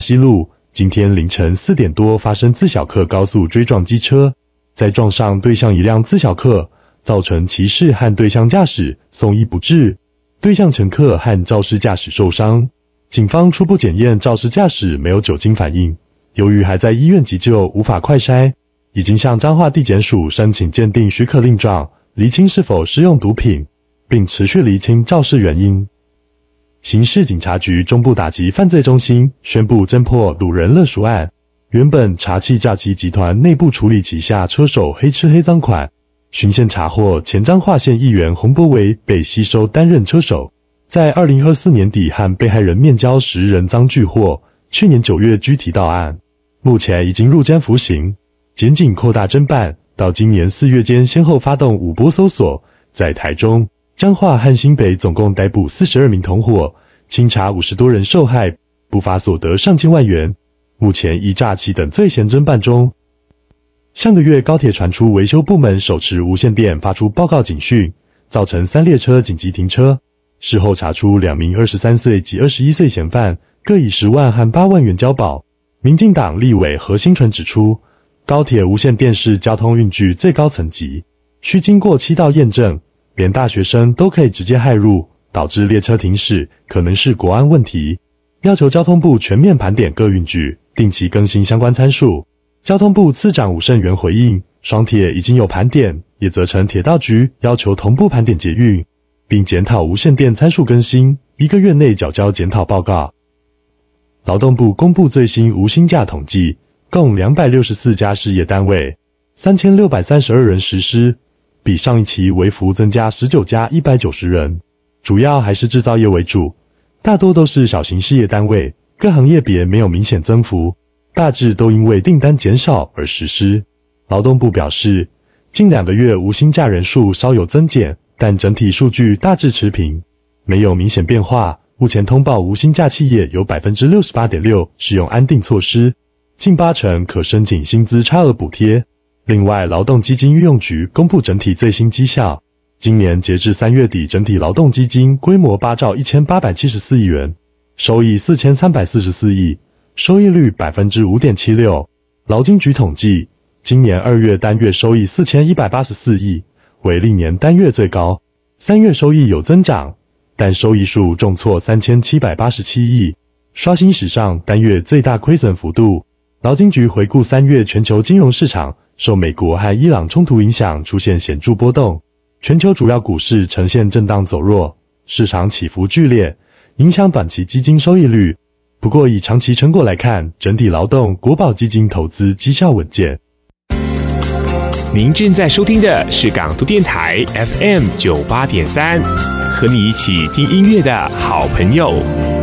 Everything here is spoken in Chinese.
西路今天凌晨4点多发生自小客高速追撞机车，在撞上对向一辆自小客，造成骑士和对向驾驶送医不治，对向乘客和肇事驾驶受伤。警方初步检验肇事驾驶没有酒精反应，由于还在医院急救无法快筛，已经向彰化地检署申请鉴定许可令状，厘清是否施用毒品，并持续厘清肇事原因。刑事警察局中部打击犯罪中心宣布侦破掳人勒赎案，原本查缉诈欺集团内部处理旗下车手黑吃黑赃款，循线查获前彰化县议员洪博维被吸收担任车手，在2024年底和被害人面交10人赃俱获，去年9月拘提到案，目前已经入监服刑。检警扩大侦办，到今年4月间先后发动5波搜索，在台中、彰化和新北总共逮捕42名同伙，清查50多人受害，不法所得上千万元，目前依诈欺等罪嫌侦办中。上个月高铁传出维修部门手持无线电发出报告警讯，造成3列车紧急停车，事后查出2名23岁及21岁嫌犯，各以10万和8万元交保。民进党立委何新纯指出，高铁无线电是交通运具最高层级，需经过7道验证，连大学生都可以直接骇入，导致列车停驶可能是国安问题，要求交通部全面盘点各运具，定期更新相关参数。交通部次长吴胜元回应，双铁已经有盘点，也责成铁道局要求同步盘点捷运，并检讨无线电参数更新，1个月内缴交检讨报告。劳动部公布最新无薪假统计，共264家事业单位，3632人实施，比上一期微幅增加19家190人，主要还是制造业为主，大多都是小型事业单位，各行业别没有明显增幅，大致都因为订单减少而实施。劳动部表示，近2个月无薪假人数稍有增减，但整体数据大致持平，没有明显变化。目前通报无薪假企业有 68.6% 使用安定措施，近80%可申请薪资差额补贴。另外，劳动基金运用局公布整体最新绩效，今年截至3月底，整体劳动基金规模8兆1874亿元，收益4344亿，收益率 5.76%。劳金局统计，今年2月单月收益4184亿，为历年单月最高，3月收益有增长，但收益数重挫3787亿，刷新史上单月最大亏损幅度。劳金局回顾3月全球金融市场，受美国和伊朗冲突影响出现显著波动，全球主要股市呈现震荡走弱，市场起伏剧烈，影响短期基金收益率。不过以长期成果来看，整体劳动国保基金投资绩效稳健。 您正在收听的是港都电台 FM 98.3，和你一起听音乐的好朋友。